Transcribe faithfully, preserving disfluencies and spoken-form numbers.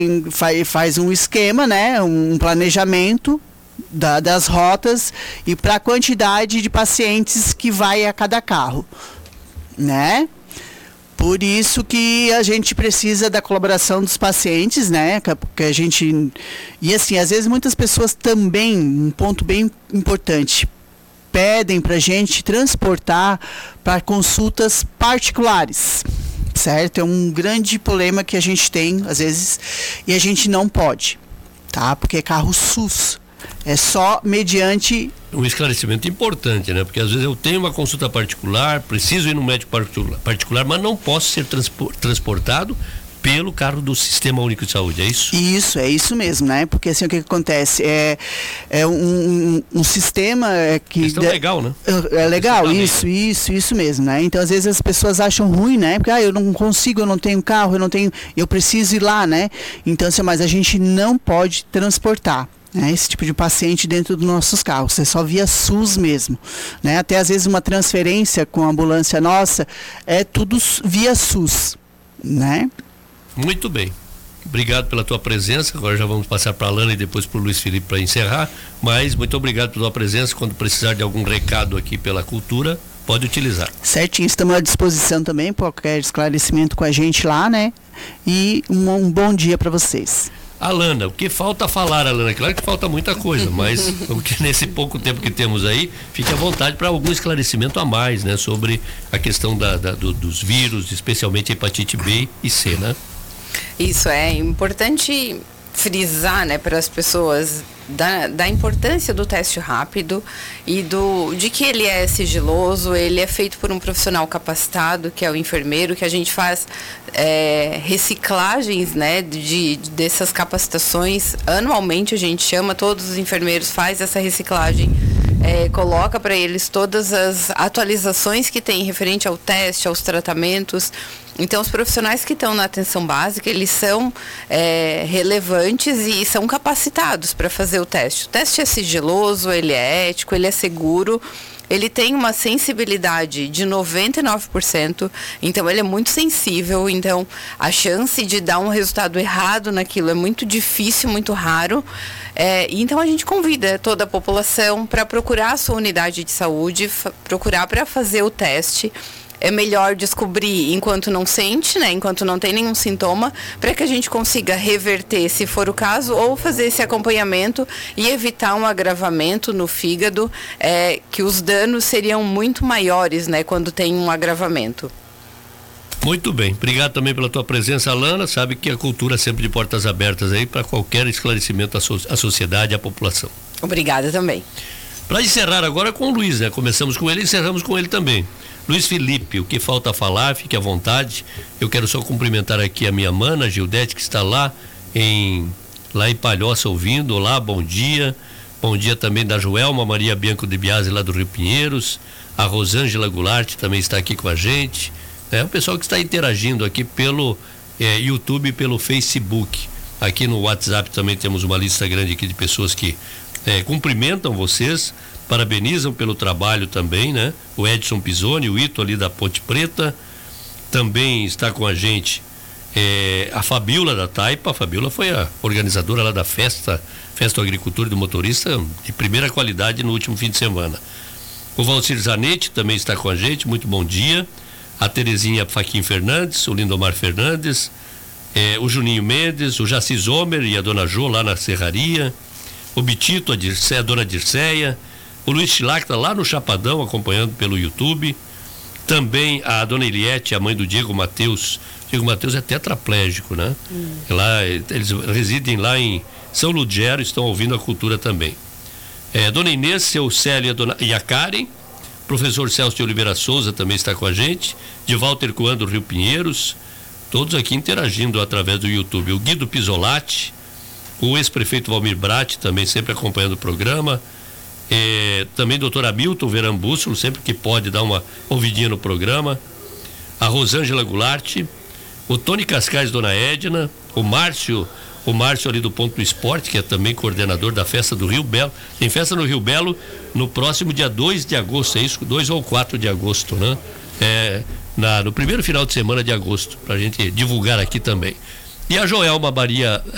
faz, faz um esquema, né, um planejamento da, das rotas e para a quantidade de pacientes que vai a cada carro, né? Por isso que a gente precisa da colaboração dos pacientes, né? Que a gente... E assim, às vezes muitas pessoas também, um ponto bem importante, pedem para a gente transportar para consultas particulares, certo? É um grande problema que a gente tem, às vezes, e a gente não pode, tá? Porque é carro SUS. É só mediante... Um esclarecimento importante, né? Porque às vezes eu tenho uma consulta particular, preciso ir no médico particular, mas não posso ser transportado pelo carro do Sistema Único de Saúde, é isso? Isso, é isso mesmo, né? Porque assim, o que, que acontece? É, é um, um, um sistema que... Questão de, legal, né? É, é legal, isso, isso, isso mesmo, né? Então, às vezes as pessoas acham ruim, né? Porque, ah, eu não consigo, eu não tenho carro, eu não tenho... Eu preciso ir lá, né? Então, assim, mas a gente não pode transportar, né, esse tipo de paciente dentro dos nossos carros, é só via SUS mesmo, né? Até às vezes uma transferência com a ambulância nossa é tudo via SUS, né? Muito bem, obrigado pela tua presença. Agora já vamos passar para a Alana e depois para o Luiz Felipe para encerrar, mas muito obrigado pela tua presença. Quando precisar de algum recado aqui pela cultura, pode utilizar. Certinho, estamos à disposição também, qualquer esclarecimento com a gente lá, né? E um, um bom dia para vocês. Alana, o que falta falar, Alana? Claro que falta muita coisa, mas porque nesse pouco tempo que temos aí, fique à vontade para algum esclarecimento a mais, né? Sobre a questão da, da, do, dos vírus, especialmente a hepatite B e C, né? Isso, é importante frisar, né, para as pessoas da, da importância do teste rápido e do, de que ele é sigiloso, ele é feito por um profissional capacitado, que é o enfermeiro, que a gente faz é, reciclagens, né, de, de, dessas capacitações. Anualmente a gente chama, todos os enfermeiros faz essa reciclagem, é, coloca para eles todas as atualizações que tem referente ao teste, aos tratamentos. Então, os profissionais que estão na atenção básica, eles são é, relevantes e são capacitados para fazer o teste. O teste é sigiloso, ele é ético, ele é seguro, ele tem uma sensibilidade de noventa e nove por cento, então ele é muito sensível, então a chance de dar um resultado errado naquilo é muito difícil, muito raro. É, então a gente convida toda a população para procurar a sua unidade de saúde, fa- procurar para fazer o teste. É melhor descobrir enquanto não sente, né? Enquanto não tem nenhum sintoma, para que a gente consiga reverter, se for o caso, ou fazer esse acompanhamento e evitar um agravamento no fígado, é, que os danos seriam muito maiores, né? Quando tem um agravamento. Muito bem, obrigado também pela tua presença, Alana. Sabe que a cultura é sempre de portas abertas aí para qualquer esclarecimento à, so- à sociedade e à população. Obrigada também. Para encerrar agora com o Luiz, né? Começamos com ele e encerramos com ele também. Luiz Felipe, o que falta falar, fique à vontade. Eu quero só cumprimentar aqui a minha mana, Gildete, que está lá em, lá em Palhoça ouvindo. Olá, bom dia. Bom dia também da Joelma Maria Bianco de Biase, lá do Rio Pinheiros. A Rosângela Goulart também está aqui com a gente. É o pessoal que está interagindo aqui pelo é, YouTube e pelo Facebook. Aqui no WhatsApp também temos uma lista grande aqui de pessoas que é, cumprimentam vocês, parabenizam pelo trabalho também, né? O Edson Pisoni, o Ito ali da Ponte Preta, também está com a gente é, a Fabiola da Taipa. A Fabiola foi a organizadora lá da festa, Festa do Agricultor e do Motorista, de primeira qualidade no último fim de semana. O Valcir Zanetti também está com a gente, muito bom dia. A Terezinha Faquim Fernandes, o Lindomar Fernandes, é, o Juninho Mendes, o Jaci Zomer e a Dona Jo lá na Serraria, o Bitito, a, Dirce, a Dona Dirceia, o Luiz Chilacta lá no Chapadão, acompanhando pelo YouTube. Também a Dona Eliette, a mãe do Diego Mateus. Diego Mateus é tetraplégico, né? Hum. Lá, eles residem lá em São Ludgero, estão ouvindo a cultura também. É, Dona Inês, seu Célio e a, Dona, e a Karen. Professor Celso de Oliveira Souza também está com a gente. De Walter Coan do Rio Pinheiros. Todos aqui interagindo através do YouTube. O Guido Pisolatti, o ex-prefeito Valmir Bratti também sempre acompanhando o programa. É, também doutor Hamilton Verambúcio, sempre que pode dar uma ouvidinha no programa. A Rosângela Goulart, o Tony Cascais, Dona Edna, o Márcio, o Márcio ali do Ponto do Esporte, que é também coordenador da festa do Rio Belo. Tem festa no Rio Belo no próximo dia dois de agosto, é isso? dois ou quatro de agosto, né? É, na, no primeiro final de semana de agosto, pra gente divulgar aqui também. E a Joelma Maria,